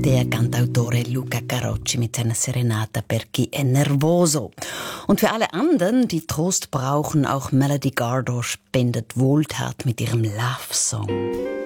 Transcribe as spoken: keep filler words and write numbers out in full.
Der Cantautore Luca Carocci mit seiner Serenata per chi è nervoso. Und für alle anderen, die Trost brauchen, auch Melody Gardot spendet Wohltat mit ihrem Love Song.